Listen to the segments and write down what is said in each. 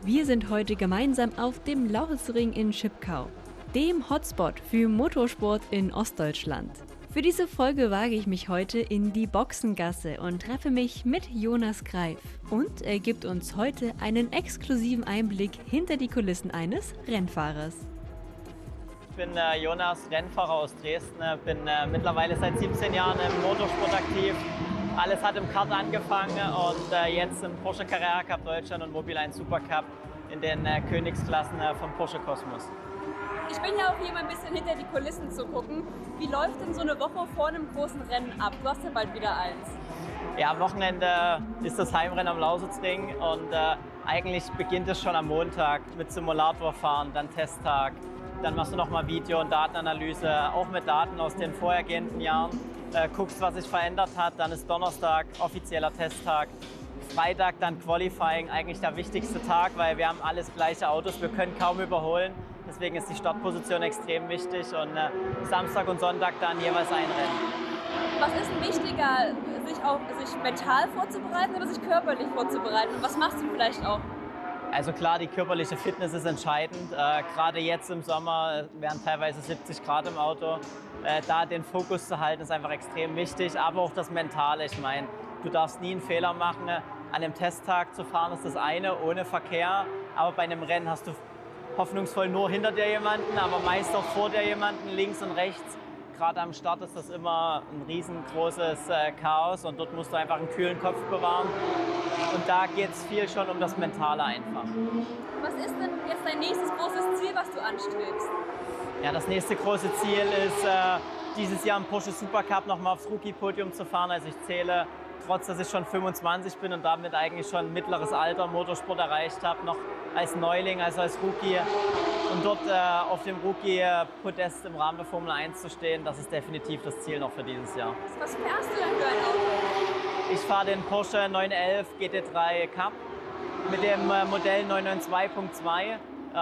Wir sind heute gemeinsam auf dem Lausitzring in Schipkau, dem Hotspot für Motorsport in Ostdeutschland. Für diese Folge wage ich mich heute in die Boxengasse und treffe mich mit Jonas Greif. Und er gibt uns heute einen exklusiven Einblick hinter die Kulissen eines Rennfahrers. Ich bin Jonas, Rennfahrer aus Dresden, bin mittlerweile seit 17 Jahren im Motorsport aktiv. Alles hat im Kart angefangen und jetzt im Porsche Carrera Cup Deutschland und Mobil 1 Supercup in den Königsklassen vom Porsche Cosmos. Ich bin ja auch hier mal ein bisschen hinter die Kulissen zu gucken. Wie läuft denn so eine Woche vor einem großen Rennen ab? Du hast ja bald wieder eins. Ja, am Wochenende ist das Heimrennen am Lausitzring und eigentlich beginnt es schon am Montag mit Simulatorfahren, dann Testtag. Dann machst du nochmal Video- und Datenanalyse, auch mit Daten aus den vorhergehenden Jahren. Guckst, was sich verändert hat. Dann ist Donnerstag offizieller Testtag. Freitag dann Qualifying, eigentlich der wichtigste Tag, weil wir haben alles gleiche Autos, wir können kaum überholen. Deswegen ist die Startposition extrem wichtig und Samstag und Sonntag dann jeweils ein Rennen. Was ist denn wichtiger, sich mental vorzubereiten oder sich körperlich vorzubereiten? Und was machst du vielleicht auch? Also klar, die körperliche Fitness ist entscheidend. Gerade jetzt im Sommer wären teilweise 70 Grad im Auto. Da den Fokus zu halten ist einfach extrem wichtig, aber auch das Mentale. Ich meine, du darfst nie einen Fehler machen. An einem Testtag zu fahren ist das eine, ohne Verkehr. Aber bei einem Rennen hast du hoffnungsvoll nur hinter dir jemanden, aber meist auch vor dir jemanden, links und rechts. Gerade am Start ist das immer ein riesengroßes Chaos und dort musst du einfach einen kühlen Kopf bewahren. Und da geht es viel schon um das Mentale einfach. Was ist denn jetzt dein nächstes großes Ziel, was du anstrebst? Ja, das nächste große Ziel ist, dieses Jahr im Porsche Supercup nochmal aufs Rookie-Podium zu fahren. Also ich zähle, trotz dass ich schon 25 bin und damit eigentlich schon mittleres Alter im Motorsport erreicht habe, noch als Neuling, also als Rookie. Und dort auf dem Rookie-Podest im Rahmen der Formel 1 zu stehen, das ist definitiv das Ziel noch für dieses Jahr. Was fährst du denn für ein Auto? Ich fahre den Porsche 911 GT3 Cup mit dem Modell 992.2.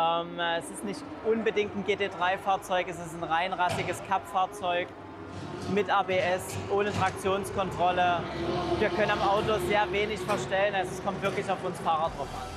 Es ist nicht unbedingt ein GT3-Fahrzeug, es ist ein reinrassiges Cup-Fahrzeug mit ABS, ohne Traktionskontrolle. Wir können am Auto sehr wenig verstellen, also es kommt wirklich auf uns Fahrer drauf an.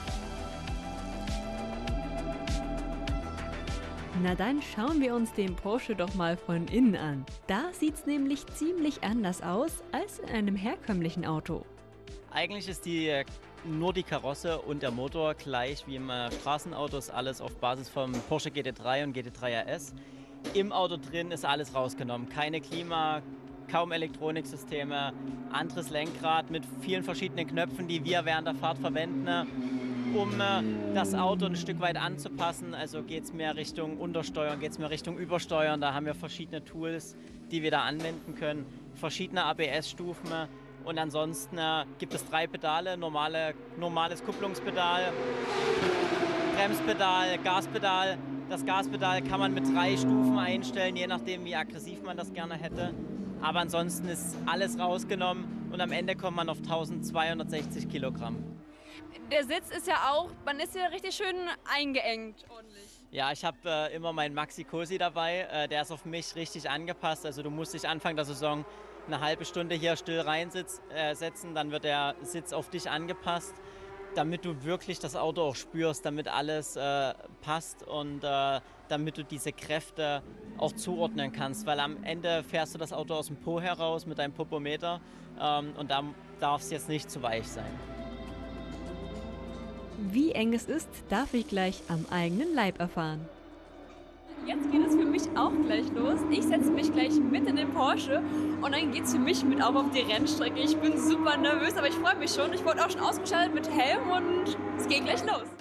Na dann schauen wir uns den Porsche doch mal von innen an. Da sieht's nämlich ziemlich anders aus als in einem herkömmlichen Auto. Eigentlich ist nur die Karosse und der Motor gleich wie im Straßenauto, ist alles auf Basis vom Porsche GT3 und GT3 RS. Im Auto drin ist alles rausgenommen, keine Klima, kaum Elektroniksysteme, anderes Lenkrad mit vielen verschiedenen Knöpfen, die wir während der Fahrt verwenden, um das Auto ein Stück weit anzupassen. Also geht es mehr Richtung Untersteuern, geht es mehr Richtung Übersteuern. Da haben wir verschiedene Tools, die wir da anwenden können, verschiedene ABS-Stufen. Und ansonsten gibt es 3 Pedale, normales Kupplungspedal, Bremspedal, Gaspedal. Das Gaspedal kann man mit 3 Stufen einstellen, je nachdem wie aggressiv man das gerne hätte. Aber ansonsten ist alles rausgenommen und am Ende kommt man auf 1260 Kilogramm. Der Sitz ist ja auch, man ist ja richtig schön eingeengt ordentlich. Ja, ich habe immer meinen Maxi Cosi dabei, der ist auf mich richtig angepasst. Also du musst dich Anfang der Saison eine halbe Stunde hier still reinsetzen, dann wird der Sitz auf dich angepasst, damit du wirklich das Auto auch spürst, damit alles passt und damit du diese Kräfte auch zuordnen kannst, weil am Ende fährst du das Auto aus dem Po heraus mit deinem Popometer und da darf es jetzt nicht zu weich sein. Wie eng es ist, darf ich gleich am eigenen Leib erfahren. Jetzt geht es für mich auch gleich los. Ich setze mich gleich mit in den Porsche und dann geht es für mich mit auf die Rennstrecke. Ich bin super nervös, aber ich freue mich schon. Ich wurde auch schon ausgeschaltet mit Helm und es geht gleich los.